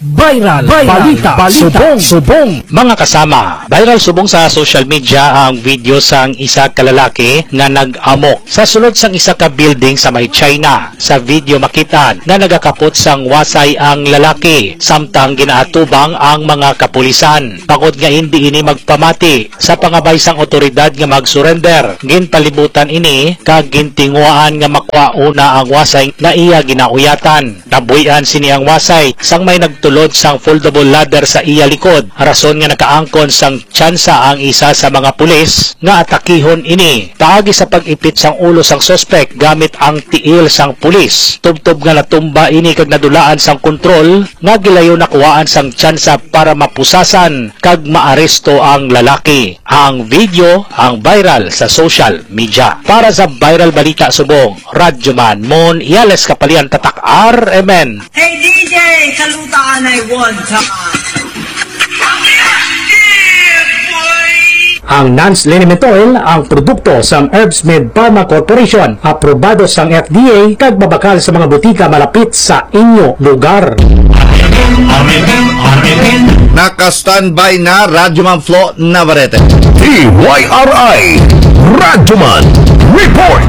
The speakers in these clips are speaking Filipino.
Viral. Balita. Subong. Mga kasama, viral subong sa social media ang video sang isa ka lalaki nga nag-amok sa sulod sang isa ka building sa may China. Sa video makita nga nagakapot sang wasay ang lalaki samtang ginaatubang ang mga kapulisan. Pagod nga hindi ini magpamati sa pangabay sang otoridad nga mag-surrender. Ginpalibutan ini kag gintinguaan nga makwauna ang wasay na iya ginauyatan. Nabuyan sini ang wasay sang may nagtulod sang foldable ladder sa iya likod. Rason nga nakaangkon sang tsansa ang isa sa mga pulis nga atakihon ini. Paagi sa pag-ipit sang ulo sang suspect gamit ang tiil sang pulis. Tubtob nga natumba ini kag nadulaan sang kontrol nga gilayo nakuhaan sang tsansa para mapusasan kag maaresto ang lalaki. Ang video ang viral sa social media. Para sa viral balita subong, Radyoman Mon Iales Kapalian Tatak RMN. Hey DJ, salutaan ay one time. Ang Nance Liniment Oil ang produkto sang Herbsmith Pharma Corporation, aprobado sang FDA kag babakal sa mga butika malapit sa inyo lugar. Naka-standby na Radyoman Flo Navarrete. TYRI Radyoman Report.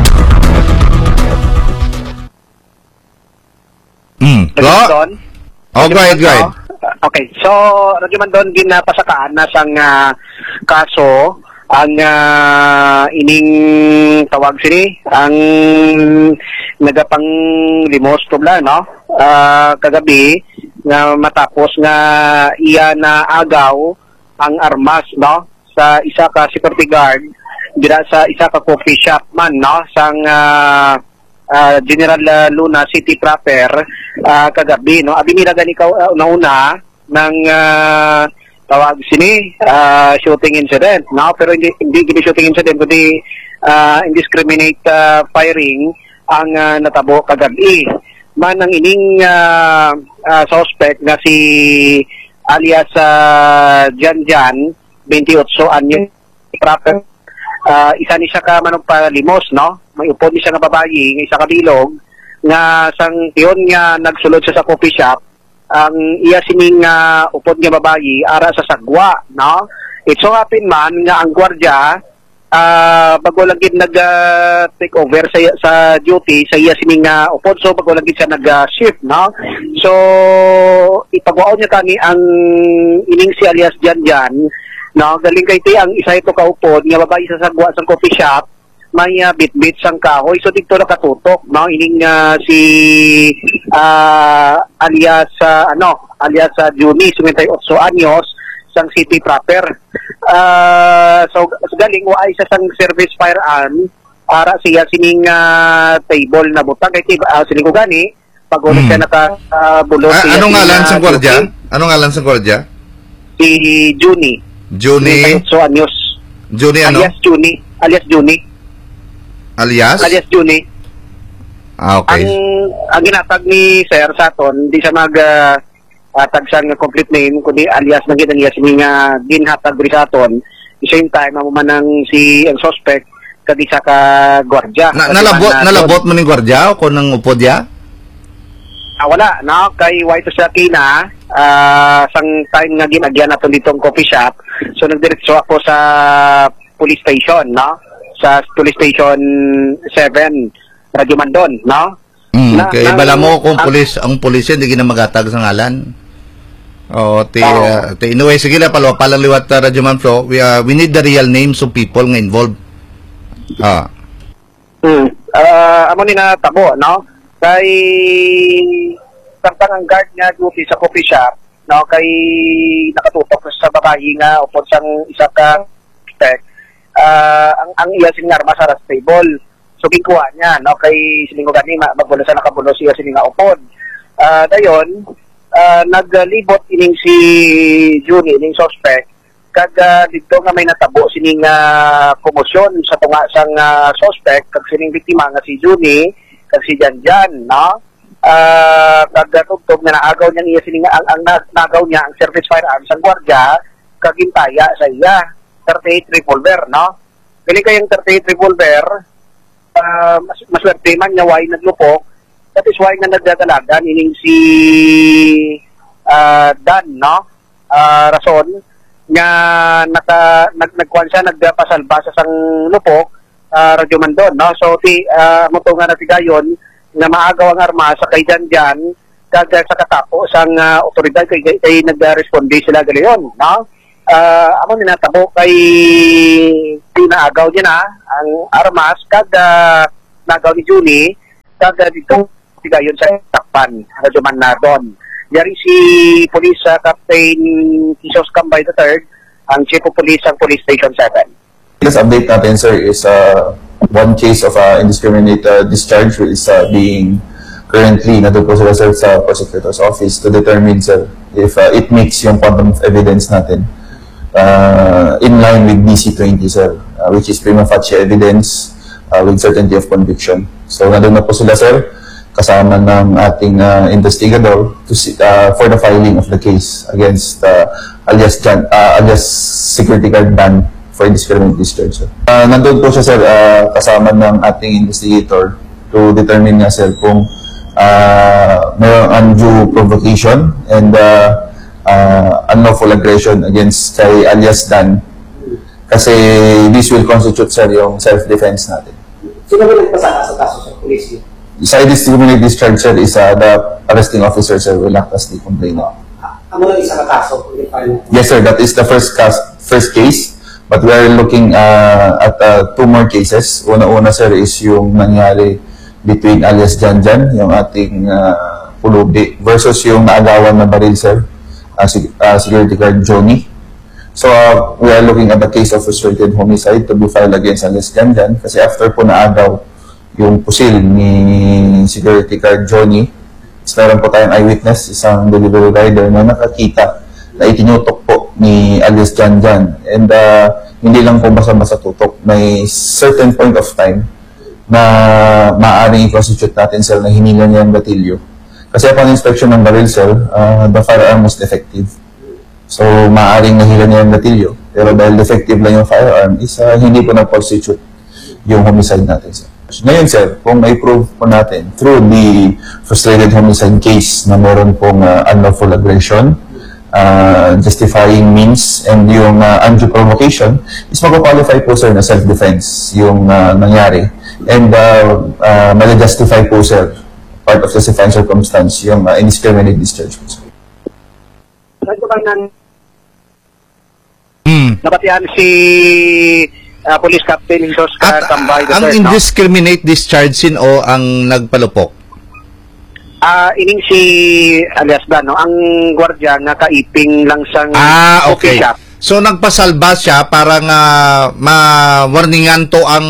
Flo? Oh, go ahead. Okay, so Radyoman Don ginapasakaan na sang kaso ang ining tawag sini ang nagapang limos tubla no kagabi nga matapos nga iya na agaw ang armas no sa isa ka security guard dira sa isa ka coffee shop man no sang General Luna City proper kagabi no abi nila gani una ng tawag sini shooting incident no pero hindi gini shooting incident kundi indiscriminate firing ang natabo kagabi man ang ining suspect na si alias Jan 28 anyo proper isa ni siya ka manong palimos no may upod ni siya nga babayi nga isa ka bilog nga sang tiyon nga nagsulod siya sa coffee shop ang iya sining upod nga babayi ara sa sagwa no it so happen man nga ang gwardiya bago lang gid nag take over sa duty sa iya sining upod so bago lang gid siya nag shift no so ipagwaon niya kani ang ining si alias Jan no galing kay ti ang isa ito ka upod nga babayi sa sagwa sa coffee shop may bit-bit sang kahoy so dito nakatutok no ining si alias alias Juni 58 anyos sang city proper so galing wa isa sang service firearm ara siya sining table na butang kay sining ko gani pag siya nakabulot anong ngalan sang gwardiya si Juni 58 anyos Juni ano alias Juni. Okay. Ang ginatag ni Sir Saton, di siya tag sang complete name, kundi alias na ginalias nga ginhatag ri Saton. At the same time, mamanang si ang suspect, kadi sa ka gwardiya. Nalabot mo ni gwardiya o kung nang upod ya? Wala, no? Kay White sa Kina, sang time nga ginagyan natin ditong coffee shop, so nagdiretso ako sa police station, no? Sa police station 7 Radyoman Don no okay bala mo kung ang pulis hindi ginamagatag sa ngalan anyway sige la palang liwat Radyoman Flo we need the real names of people nga involved amo ni na tabo no kay tangtang ang guard nga duty sa coffee shop no kay nakatutok sa babayi nga upod sang isa ka suspect ang iya sing armas sa table so gikuha niya no kay siningo gani magbulo sa nakabulo siya sining upod dayon naglibot ining si Juni ining suspect kag dito nga may natabo sining komosyon sa tunga sang suspect kag sining biktima nga si Juni kag si Jan no kag tugtog na naagaw niya iya sining ang nagaw niya ang service firearms ang gwardiya kag gintaya sa iya 38 revolver, no? Galing kayong 38 revolver, maswerte man nga why naglupok, that is why nga nagdadalagan ining si Dan, no? Rason nga nagkuhan siya, nagpasalba sa sang lupok, Radyo Mandon, no? So, mo nga natigayon na maagaw ang armas sa kay Janjan, kag sa katapo sang otoridad kay nagresponde sila galiyon, no? Amo ninatabo kay pinaagaw niya na ang armas kag nagaw ni Juni kag dito tigayon sa takpan Radyo Mandon. Yari si Police Captain Kisos Cambay III, ang Chief of Police ng Police Station 7. This update natin, sir, is one case of indiscriminate discharge is being currently nandun po sila, sir, sa prosecutor's office to determine, sir, if it makes yung quantum of evidence natin in line with DC-20, sir, which is prima facie evidence with certainty of conviction. So, nandun na po sila, sir, kasama ng ating investigador to for the filing of the case against alias security guard ban for indiscriminate discharge, sir. Nandun po siya, sir, kasama ng ating investigator to determine nga, sir, kung mayroong undue provocation and unlawful aggression against kay alias Dan, kasi this will constitute, sir, yung self-defense natin. Sino ba nagpasaka sa kaso sa police? Sa indiscriminate discharge, sir, is the arresting officer, sir, will act as the complainant. Ano lang isa na kaso? Yes, sir, that is the first case, but we are looking at two more cases. Una-una, sir, is yung nangyari between alias Janjan, yung ating pulubi, versus yung naagawan na baril, sir, security guard Johnny. So, we are looking at the case of frustrated homicide to be filed against alias Janjan, kasi after po naagaw yung pusil ni security guard Johnny, meron po tayong eyewitness, isang delivery rider na nakakita na itinutok po ni alias Janjan. And hindi lang po basta-basta tutok, may certain point of time na maaaring i-constitute natin, sir, na hinila niya ang gatilyo. Kasi upon inspection ng baril, sir, the firearm was defective. So, maaaring nahila niya ang gatilyo. Pero dahil defective lang yung firearm, hindi po na-constitute yung homicide natin, sir. Ngayon, sir, kung may prove po natin through the frustrated homicide case na meron pong unlawful aggression, justifying means, and yung undue provocation, is mag-qualify po, sir, na self-defense yung nangyari. And mag-justify po, sir, part of justifying circumstance, yung indiscriminate discharge po, sir. Nabatian si Police Captain Kisos Cambay III. Ang indiscriminate discharge o ang nagpalupok? Ining si alias Dan, no? Ang gwardiya nga kaiping lang sang okay. shop. So nagpasalba siya para nga ma-warningan to ang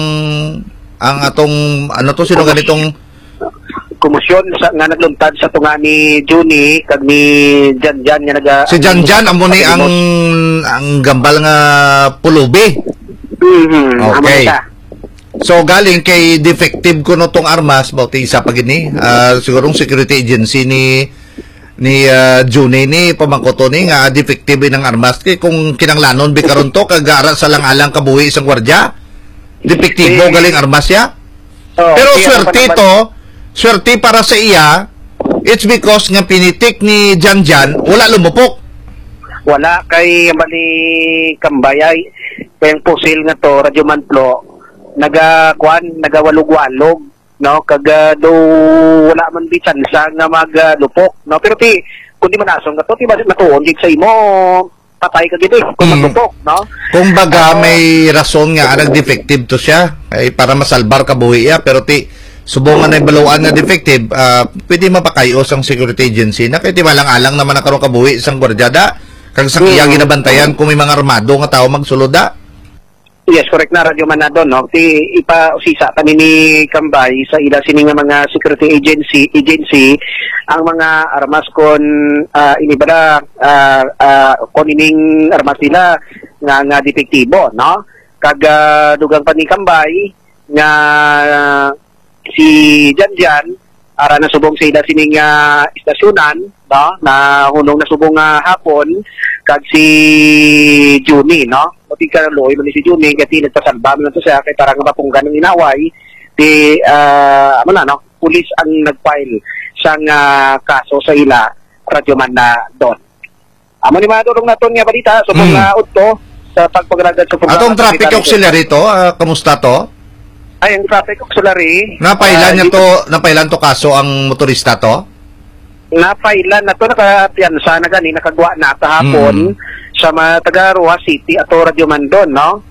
atong sino ganitong komosyon nga nagluntad sa tunga ni Juni kag ni Janjan nga si Janjan amo ni ang gambal nga pulubi. Okay. So galing kay defective kuno tong armas bauti isa pa gini sigurong security agency ni Juni ni pamangkoto ni nga defective ng armas kay kung kinanglanon bikaron to kagara sa lang-alang kabuhi isang gwardiya defektibo galing armas ya. Pero swerte para sa iya, it's because nga pinitik ni Janjan wala lumupok. Wala kay bali Kambayay kay pusil nga to Radyo Manplo nagawalog-walog, no, kag do wala man di tsansa nga maglupok, no, pero kundi manasong ka to ti basit matuon gid sa imo patay ka gid kung maglupok, no. Kung baga may rason nga nag-defective to siya ay para masalbar ka buhi ya, pero subungan na ibaluan nga defective, pwede mapakayos ang security agency na kay ti malang-alang naman nakaroon kabuhi isang gwardyada kag sa iya ginabantayan kung may mga armado nga tao magsuluda. Yes, correct na Radyo Manado, no. Ipa-usisa kami ni Kambay sa ila sini nga mga security agency ang mga armas kon inibada kon ining armas nila nga depektibo, no. Kag dugang pa ni Kambay nga si Janjan ara na subong sa ila sining istasyonan, no, na hunong na subong hapon kag si Juni, no. Pati ka loy man si Juni kati nagpasalba man to siya kay para nga mapunggan ng inaway pulis ang nagfile sang kaso sa ila Radyo Mandon. Amo ni madulong naton nga balita so kung udto sa pagpagragad sa Atong traffic auxiliary to, kamusta to? Ay, ang traffic auxiliary. Napailan to kaso ang motorista to? Napailan na to, nakapiyansa na gani, nakagwa na kahapon sa mga taga Roa City at Radyo Mandon, no?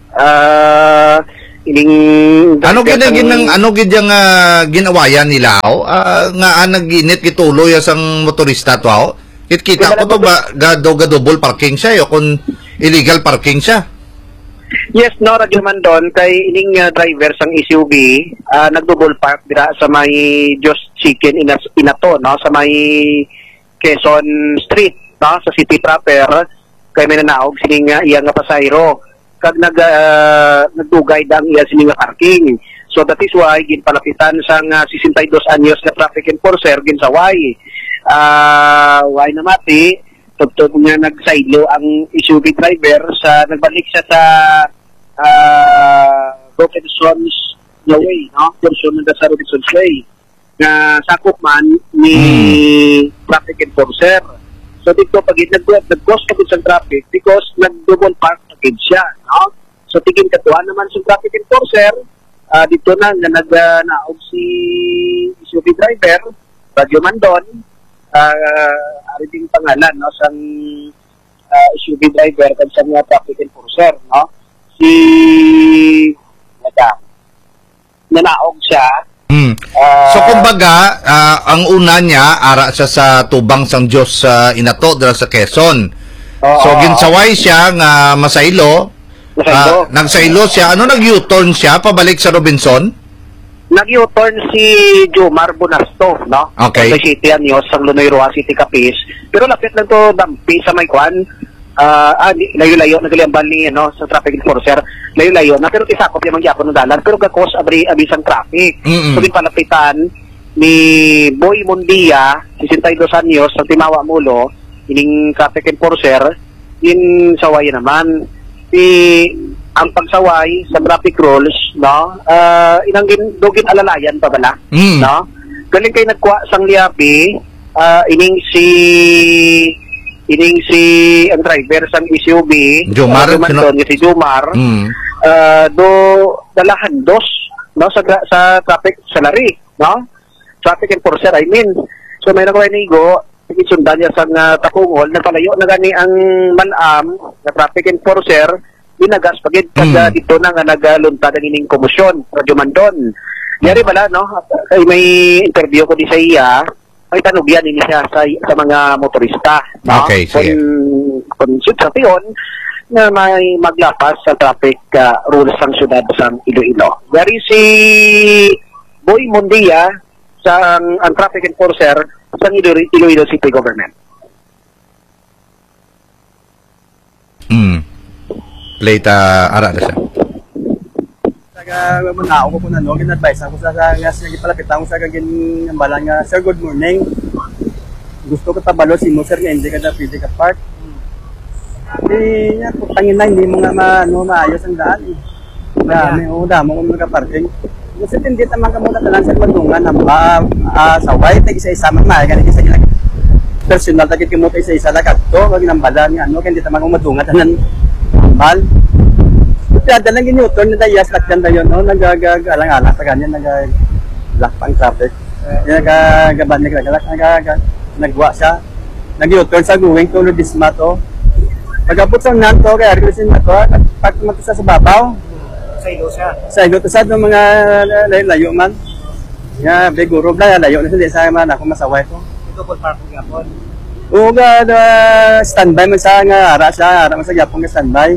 Ano gid yung ginawayan nila nga naginit gituloy ang motorista to aw? Kita ko to ba double parking siya o kung illegal parking siya? Yes, no, Radyo Mandon kay ining driver sang SUV nagdouble park dira sa may Just Chicken inato, no, sa may Quezon Street, no, sa city proper kay may nanaog sining iya nga pasayro kag nagdugay dang iya sining parking. So that is why ginpalapitan sang 62 anyos na traffic enforcer ginsaway. Why namati tugtog nga nagsaylo ang SUV driver sa nagbalik siya sa Robinson's Way, no? Portion ng sa Robinson's Way na sakop man ni traffic enforcer. So dito pag nag-cross ka sa traffic because nag-double park agad siya, no? So tigin katuan naman sa traffic enforcer dito na naog si SUV driver Radyo Mandon ariting pangalan, no, sang SUV driver kag sa mga traffic enforcer, no, si nanaog siya. So kumbaga ang una niya ara siya sa tubang sang Dios sa inato dira sa Quezon. So ginsaway siya nga masaylo. Nagsaylo siya, nag-U-turn siya pabalik sa Robinson? Nag-U-turn si Jomar Bonasto, no? Okay. Sa City Anyos, sa Lunoy Roa City Capiz. Pero lapit lang to dampi sa may kwan. Layo-layo, nagaliambal ni, no, sa traffic enforcer. Layo-layo na, pero tisakop yung mangyapon ng dalan. Pero gakos, abisang traffic. So, din palapitan ni Boy Mundia, 62 anyos, sa Timawa Mulo, ining traffic enforcer, in saway naman. Ang pagsaway sa traffic rules, no, dugin alalayan pa bala, no, galing kay nagkuha sang liapi, ining si ang driver sang SUV Jomar, si Jomar, do dalahan dos, no, sa traffic salary, no, traffic enforcer, I mean. So may nakuha nigo isundan niya sang Takungol, nagpalayo na gani ang manam na traffic enforcer, binagas pagid kada dito na nga nagaluntad ang ining komosyon Radyo Mandon. Yari bala, no, ay may interview ko di sa iya, ay tanugyan ini siya sa mga motorista, no? Okay, sige. Kung sitwasyon na may maglapas sa traffic rules sang syudad sang Iloilo. Yari si Boy Mundia sa ang traffic enforcer sa Iloilo City Government. Plate ara na siya. Taga muna ako po na no, gin-advise ako sa nagipalapitan ko sa ginambalan nga, sir, good morning. Gusto ko tabalo si mo, sir, nga hindi ka na pwede ka park. Hindi, putangin na, hindi mo nga maayos ang daan. Damo kung nagka-parking. Kasi hindi naman ka muna talang sa madungan na saway, tag-isa-isa man maaga, isa ginag personal, tag-ikimot isa-isa lagat to, wag ginambalan nga, kaya hindi naman kung madungan tanan ambal. Kaya dalang ginuton na dayas lakyan tayo, no, nagagalang-alang sa ganyan, nag-lock pang traffic. Nagagaban, nagwa siya, nag-U-turn sa going to Ludisma to. Pagkapot sa nanto, kaya arilisin na to, pag matisa sa babaw, sa ilo to sa mga layo man. Nga, beguro, layo na hindi sa man ako masaway ko. Ito po parang yapon. Oo, standby man sa nga ara man sa yapon nga standby.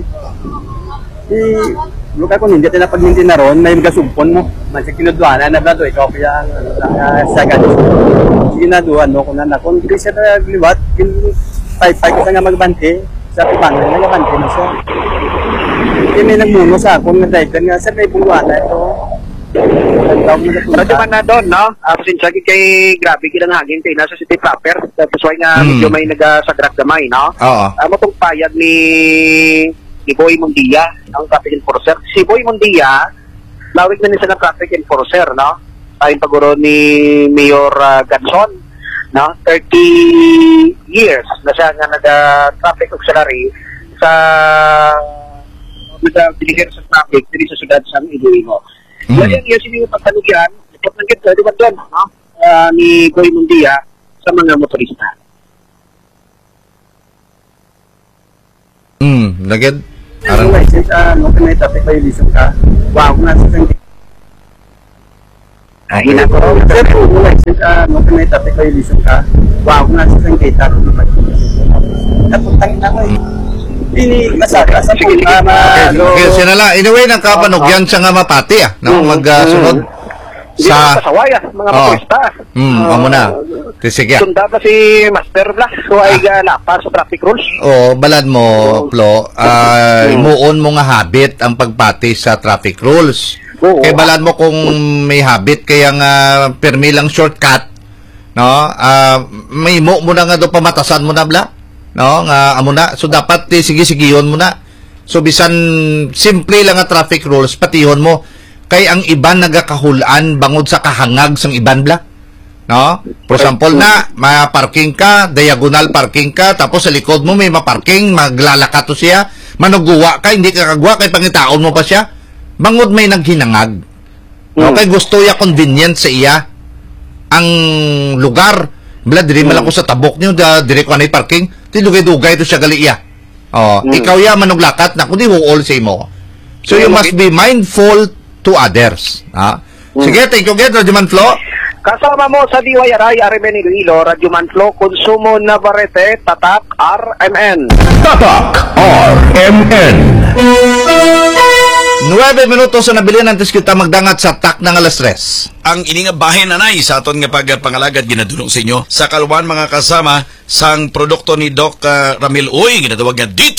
Luka kung hindi na pag hindi na ron, may magasumpon mo. Man sa kinudwana na ba ito, ikaw kaya sa ganito. Ginaduan mo kung na kung hindi siya nagliwat, 5-5 ko nga magbante, sa pipangan na nabante mo siya. Hindi may nagmuno sa akong nga driver nga, sir, may buwana ito. Radyo man na doon, no? Pasensya kay grabe kilang hagin kay nasa city proper. Tapos why nga medyo may nagasagrak gamay, no? Oo. Matong payag ni Boy Mundia, ang traffic enforcer. Si Boy Mundia, lawig na niya ng traffic enforcer, no? Ayon paguro ni Mayor Ganson. no? 30 years na siya nga nag-traffic auxiliary sa nag-deliver sa traffic dito sa syudad sa Iloilo. Yan yung sining pagtanugyan, ipatnagit ka, di ba doon, no? Ni Boy Mundia sa mga motorista. Naged? Ang license, no may traffic violation ka. Wow, kung nasa sangkita. Ina ko. Sir, kung license, no may traffic violation ka. Wow, kung nasa sangkita. Naputangin ako eh. Ini masaka sa Okay, sinala. Anyway, nakapanugyan siya nga mapati no? Magsunod sa mga motorista. Amo na. Sige. Sundad na si Master Blas so ay lapar sa traffic rules. Balad mo, Flo. Muon mo nga habit ang pagpati sa traffic rules. Kaya balad mo kung may habit kaya nga permi lang shortcut, no? May mo na nga do pamatasan mo na bla, no? Nga amo na. So dapat sige-sigiyon mo na. So bisan simple lang nga traffic rules patihon mo. Kay ang iban nagakahulaan bangod sa kahangag sang iban bla. No? For example na, ma-parking ka, diagonal parking ka, tapos sa likod mo may ma-parking, maglalaka to siya, manuguwa ka, hindi ka kagwa, kay pangitaon mo pa siya. Bangod may naghinangag. No? Kay gusto ya convenient sa iya ang lugar. Bla, diri man ako sa tabok niyo, diri ko anay parking, tilugay-dugay to siya gali iya. Ikaw ya manuglakat na, kundi all say mo. So you must be mindful to others. Sige, thank you again, Radyoman Flo. Kasama mo sa DYRI, Arimen Iloilo, Radyoman Flo, Konsumo Navarrete, Tatak, RMN. Tatak RMN. 9 minutos na nabilin antes kita magdangat sa tak ng alas 3. Ang ininga bahin nanay sa aton nga pagpangalagad ginadulong sa inyo sa kalwan mga kasama sang produkto ni Doc Ramil Uy ginatawag nga D3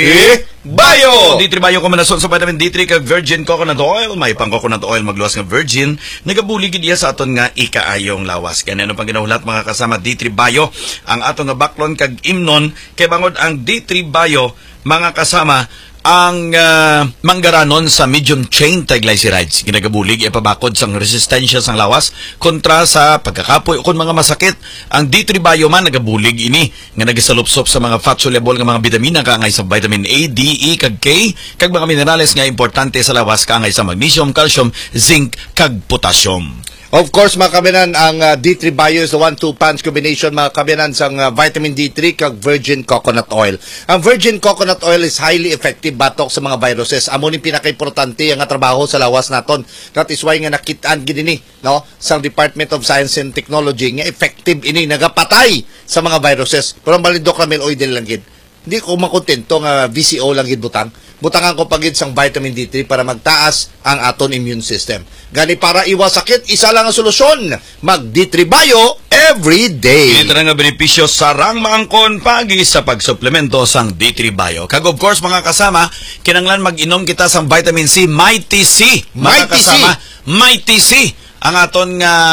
Bio. D3 Bio kombinasyon sa vitamin D3 kag virgin coconut oil, may pang coconut oil magluwas nga virgin, nagabulig gid iya sa aton nga ikaayong lawas. Ganyan pang ginahulat mga kasama D3 Bio ang aton nga baklon kag imnon kay bangod ang D3 Bio mga kasama ang manggaranon sa medium chain triglycerides ginagabulig ipabakod sang resistensya sang lawas kontra sa pagkakapoy o kung mga masakit. Ang D3 Bio man nagabulig ini nga nagasalupsop sa mga fat soluble nga mga bitamina kaangay sa vitamin A, D, E kag K kag mga minerales nga importante sa lawas kaangay sa magnesium, calcium, zinc kag potassium. Of course, mga kabinan, ang D3 Bio is the 1-2 punch combination, mga kabinan, sang vitamin D3 kag virgin coconut oil. Ang virgin coconut oil is highly effective batok sa mga viruses. Amo ni pinaka-importante ang trabaho sa lawas naton. That is why nga nakitaan gini no, sang Department of Science and Technology nga effective ini nagapatay sa mga viruses. Pero ang balidok Ramil oil din lang gid. Hindi ko makontento nga VCO lang gid butang. Butangan ko pagid sang vitamin D3 para magtaas ang aton immune system. Gani para iwas sakit, isa lang ang solusyon. Mag D3 Bio every day. Ito na nga benepisyo sarang maangkon pagi sa pagsuplemento sang D3 Bio. Kag of course mga kasama, kinanglan mag-inom kita sang vitamin C, Mighty C. Mga kasama, Mighty C. Ang aton nga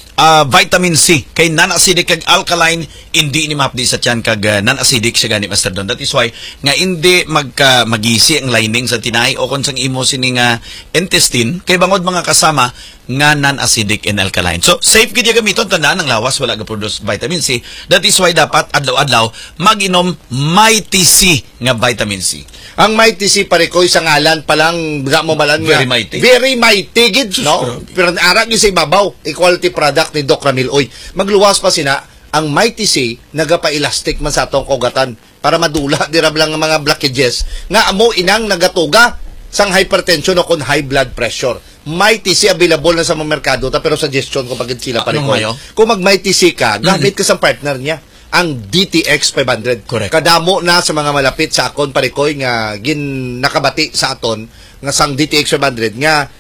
vitamin C kay non-acidic kag alkaline, hindi ni mapdi sa tiyan kag non-acidic siya gani Master Don. That is why nga hindi magisi ang lining sa tinay o kon sang imo sini nga intestine kay bangod mga kasama nga non-acidic and alkaline. So safe gid gamiton tandaan ang lawas wala ga produce vitamin C. That is why dapat adlaw-adlaw mag-inom Mighty C nga vitamin C. Ang Mighty C parikoy sa ngalan pa lang mo malan very mighty. Very mighty gid no. Pero ara gyud sa ibabaw equality product ni Doc Ramil Oy. Magluwas pa sina ang Mighty C nagapa-elastic man sa atong kogatan para madula dira lang mga blockages nga amo inang nagatuga sang hypertension o kon high blood pressure. Mighty C available na sa mga merkado pero suggestion ko pagid sila parikoy. Kung mag Mighty C ka, gamit ka sa partner niya ang DTX 500. Correct. Kadamo na sa mga malapit sa akon parikoy nga nakabati sa aton nga sang DTX 500 nga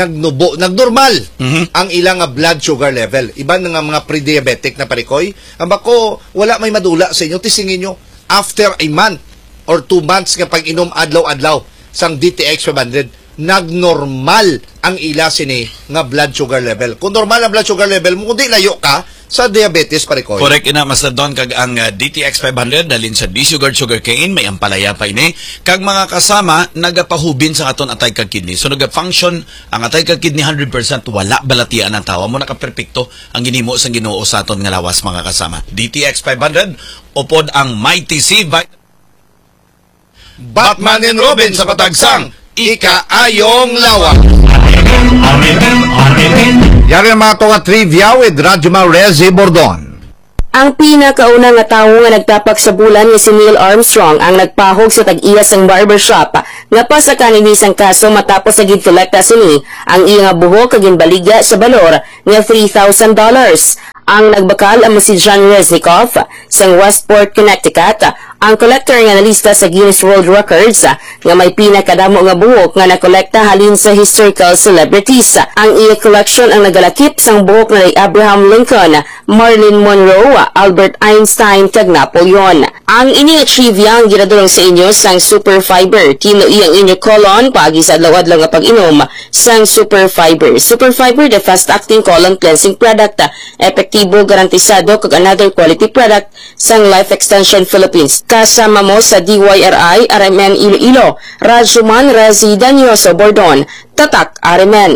nagnormal ang ilang blood sugar level. Iba nga mga pre-diabetic na parikoy. Ang bako wala may madula sa inyo, tisingin nyo after a month or 2 months nga pag-inom adlaw-adlaw sang DTX 500 nagnormal ang ila sini nga blood sugar level. Kung normal ang blood sugar level mo, kundi layo ka sa diabetes parikoy. Correct ina mas doon kag ang DTX 500 dalin sa sugar cane may ampalaya pa ini kag mga kasama nagapahubin sa aton atay kag kidney. So nagafunction ang atay kag kidney 100% wala balatian ang tawa mo nakaperpekto ang ginimo sa Ginoo sa aton nga lawas mga kasama. DTX 500 upod ang Mighty C Batman and Robin sa patagsang ikaayong lawas. Yari ang mga tunga trivia with Rajma Rezi Bordon. Ang pinakauna nga tawo nga nagtapak sa bulan nga si Neil Armstrong ang nagpahog sa tag-iya sang barbershop nga pa sa kanilisang kaso matapos sa gid-kolekta sini ang iya nga buhok kag ginbaliga sa balor nga $3,000. Ang nagbakal amo si John Reznikov sang Westport, Connecticut, ang collector nga nalista sa Guinness World Records nga may pinakadamo nga buhok nga nakolekta halin sa historical celebrities. Ang iya collection ang nagalakip sang buhok na ni Abraham Lincoln, Marilyn Monroe, Albert Einstein kag Napoleon. Ang ini trivia ang ginadulong sa inyo sang Super Fiber. Kino iyang inyo colon paagi sa adlaw-adlaw nga pag-inom sang Super Fiber. Super Fiber, the fast-acting colon cleansing product, epektibo, garantisado kag another quality product sang Life Extension Philippines. Kasama mo sa DYRI, RMN Iloilo, Rajuman Razi Danyoso Bordon, Tatak RMN.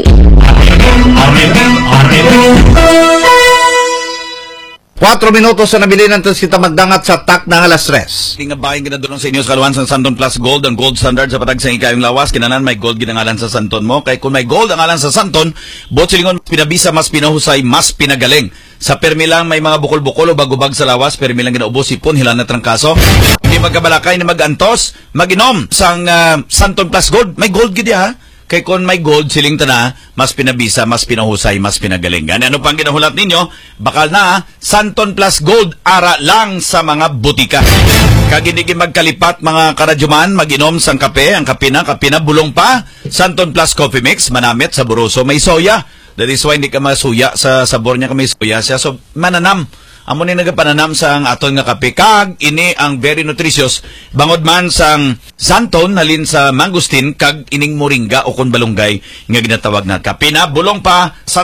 4 minutos sa nabili natin kita magdangat sa tak ng alas 3. Tinga bayan ginadulong sa inyo sa kaluan sa Santon Plus Gold, ang gold standard sa patag sa ikayong lawas. Kinanan may gold ginangalan sa Santon mo. Kaya kung may gold ang ngalan sa Santon, bot silingon pinabisa, mas pinahusay, mas pinagaling. Sa permi lang may mga bukol-bukol o bagubag sa lawas, permi lang ginaubos sipon, hilan na trangkaso. Hindi magkabalakay na magantos, maginom sang Santon Plus Gold. May gold gid ha. Kay kung may gold siling tana, mas pinabisa, mas pinahusay, mas pinagaling. Ano pang ginahulat ninyo? Bakal na, Santon Plus Gold, ara lang sa mga butika. Kaginigin magkalipat mga karadyuman, mag-inom sang kape, ang kape na, bulong pa. Santon Plus Coffee Mix, manamit, saboroso, may soya. That is why hindi ka masuya sa sabor niya, may soya siya. So, mananam. Amo ni nagapananam sang aton nga kape. Kag ini ang very nutritious. Bangod man sang Santon halin sa mangustin kag ining moringa o kon balunggay nga ginatawag na kape na bulong pa.